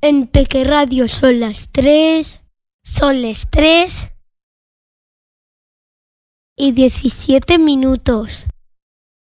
En Peque Radio son las 3. Son las 3 y 17 minutos.